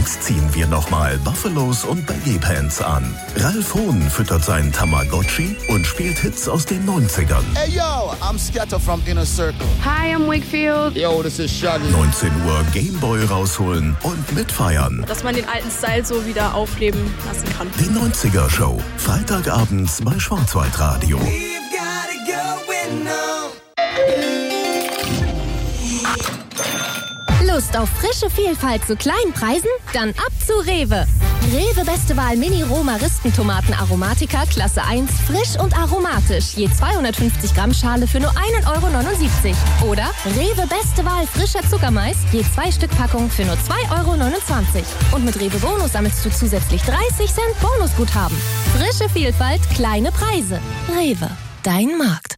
Freitags ziehen wir nochmal Buffalos und Baggy Pants an. Ralf Hohn füttert seinen Tamagotchi und spielt Hits aus den 90ern. Hey yo, I'm Skepta from Inner Circle. Hi, I'm Wakefield. Yo, this is Shaggy. 19 Uhr Gameboy rausholen und mitfeiern. Dass man den alten Style so wieder aufleben lassen kann. Die 90er Show. Freitagabends bei Schwarzwaldradio. Lust auf frische Vielfalt zu kleinen Preisen? Dann ab zu Rewe. Rewe Beste Wahl Mini Roma-Ristentomaten Aromatica Klasse 1, frisch und aromatisch. Je 250 Gramm Schale für nur 1,79 €. Oder Rewe Beste Wahl frischer Zuckermais, je 2 Stück Packung für nur 2,29 €. Und mit Rewe Bonus sammelst du zusätzlich 30 Cent Bonusguthaben. Frische Vielfalt, kleine Preise. Rewe, dein Markt.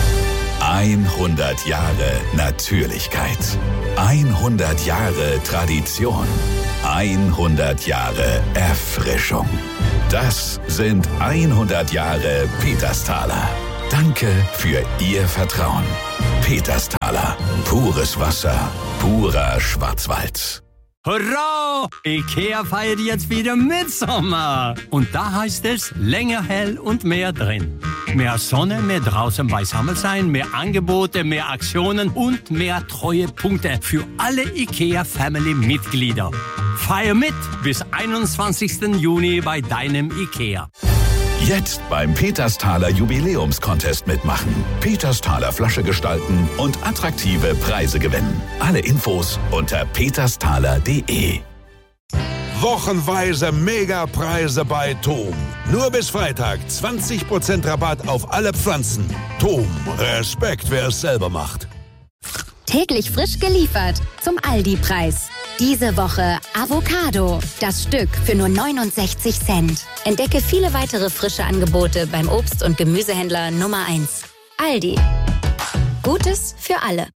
100 Jahre Natürlichkeit. 100 Jahre Tradition. 100 Jahre Erfrischung. Das sind 100 Jahre Petersthaler. Danke für Ihr Vertrauen. Petersthaler. Pures Wasser. Purer Schwarzwald. Hurra! IKEA feiert jetzt wieder Mitsommer. Und da heißt es länger hell und mehr drin. Mehr Sonne, mehr draußen beisammen sein, mehr Angebote, mehr Aktionen und mehr Treuepunkte für alle IKEA-Family-Mitglieder. Feier mit bis 21. Juni bei deinem IKEA. Jetzt beim Petersthaler Jubiläumscontest mitmachen. Petersthaler Flasche gestalten und attraktive Preise gewinnen. Alle Infos unter petersthaler.de. Wochenweise Megapreise bei TOM. Nur bis Freitag 20% Rabatt auf alle Pflanzen. TOM, Respekt, wer es selber macht. Täglich frisch geliefert zum Aldi-Preis. Diese Woche Avocado. Das Stück für nur 69 Cent. Entdecke viele weitere frische Angebote beim Obst- und Gemüsehändler Nummer 1. Aldi. Gutes für alle.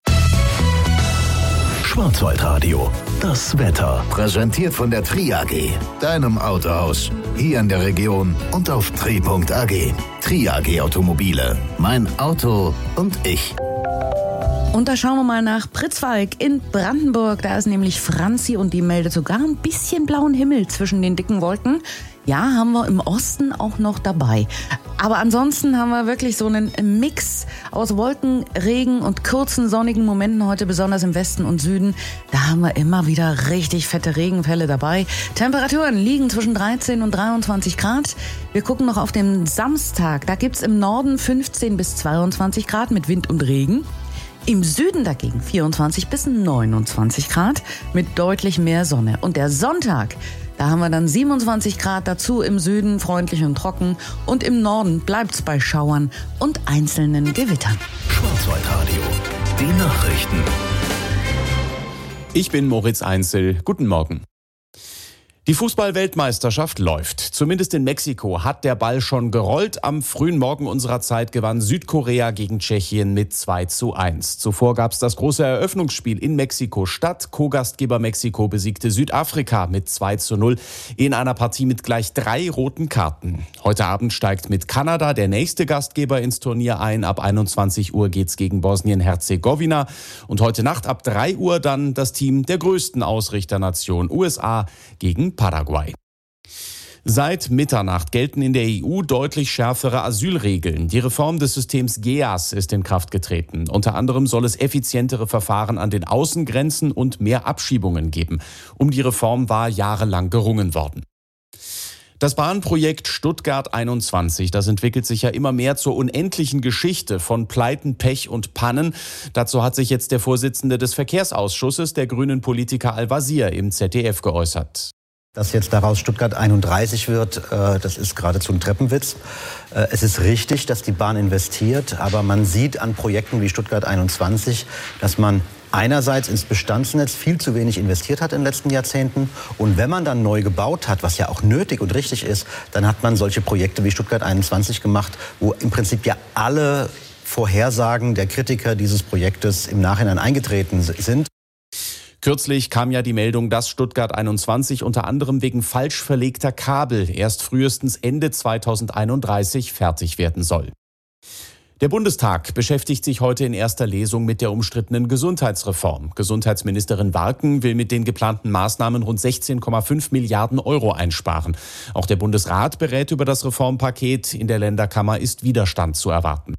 Schwarzwaldradio. Das Wetter. Präsentiert von der Tri AG. Deinem Autohaus. Hier in der Region und auf tri.ag. Tri AG Automobile. Mein Auto und ich. Und da schauen wir mal nach Pritzwalk in Brandenburg. Da ist nämlich Franzi und die meldet sogar ein bisschen blauen Himmel zwischen den dicken Wolken. Ja, haben wir im Osten auch noch dabei. Aber ansonsten haben wir wirklich so einen Mix aus Wolken, Regen und kurzen sonnigen Momenten heute, besonders im Westen und Süden. Da haben wir immer wieder richtig fette Regenfälle dabei. Temperaturen liegen zwischen 13 und 23 Grad. Wir gucken noch auf den Samstag. Da gibt's im Norden 15 bis 22 Grad mit Wind und Regen. Im Süden dagegen 24 bis 29 Grad mit deutlich mehr Sonne. Und der Sonntag, da haben wir dann 27 Grad dazu im Süden, freundlich und trocken. Und im Norden bleibt's bei Schauern und einzelnen Gewittern. Schwarzwaldradio. Die Nachrichten. Ich bin Moritz Einzel. Guten Morgen. Die Fußball-Weltmeisterschaft läuft. Zumindest in Mexiko hat der Ball schon gerollt. Am frühen Morgen unserer Zeit gewann Südkorea gegen Tschechien mit 2:1. Zuvor gab es das große Eröffnungsspiel in Mexiko-Stadt. Co-Gastgeber Mexiko besiegte Südafrika mit 2:0 in einer Partie mit gleich 3 roten Karten. Heute Abend steigt mit Kanada der nächste Gastgeber ins Turnier ein. Ab 21 Uhr geht's gegen Bosnien-Herzegowina. Und heute Nacht ab 3 Uhr dann das Team der größten Ausrichternation USA gegen Paraguay. Seit Mitternacht gelten in der EU deutlich schärfere Asylregeln. Die Reform des Systems GEAS ist in Kraft getreten. Unter anderem soll es effizientere Verfahren an den Außengrenzen und mehr Abschiebungen geben. Um die Reform war jahrelang gerungen worden. Das Bahnprojekt Stuttgart 21, das entwickelt sich ja immer mehr zur unendlichen Geschichte von Pleiten, Pech und Pannen. Dazu hat sich jetzt der Vorsitzende des Verkehrsausschusses, der grünen Politiker Al-Wazir, im ZDF geäußert. Dass jetzt daraus Stuttgart 31 wird, das ist geradezu ein Treppenwitz. Es ist richtig, dass die Bahn investiert, aber man sieht an Projekten wie Stuttgart 21, dass man einerseits ins Bestandsnetz viel zu wenig investiert hat in den letzten Jahrzehnten. Und wenn man dann neu gebaut hat, was ja auch nötig und richtig ist, dann hat man solche Projekte wie Stuttgart 21 gemacht, wo im Prinzip ja alle Vorhersagen der Kritiker dieses Projektes im Nachhinein eingetreten sind. Kürzlich kam ja die Meldung, dass Stuttgart 21 unter anderem wegen falsch verlegter Kabel erst frühestens Ende 2031 fertig werden soll. Der Bundestag beschäftigt sich heute in erster Lesung mit der umstrittenen Gesundheitsreform. Gesundheitsministerin Warken will mit den geplanten Maßnahmen rund 16,5 Milliarden Euro einsparen. Auch der Bundesrat berät über das Reformpaket. In der Länderkammer ist Widerstand zu erwarten.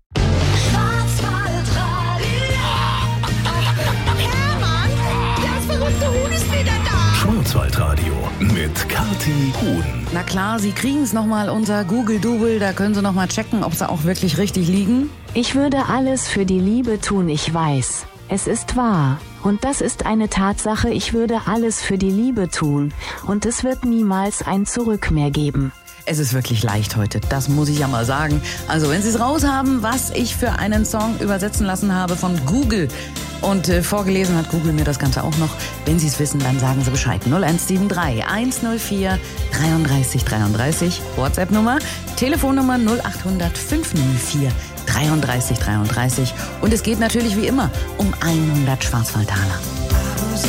Schwarzwaldradio mit Kathi Huhn. Na klar, Sie kriegen es nochmal, unser Google-Double. Da können Sie nochmal checken, ob Sie auch wirklich richtig liegen. Ich würde alles für die Liebe tun, ich weiß. Es ist wahr. Und das ist eine Tatsache, ich würde alles für die Liebe tun. Und es wird niemals ein Zurück mehr geben. Es ist wirklich leicht heute, das muss ich ja mal sagen. Also wenn Sie es raus haben, was ich für einen Song übersetzen lassen habe von Google. Und vorgelesen hat Google mir das Ganze auch noch. Wenn Sie es wissen, dann sagen Sie Bescheid. 0173 104 33 33. WhatsApp-Nummer, Telefonnummer 0800 504 33 33. Und es geht natürlich wie immer um 100 Schwarzwaldtaler.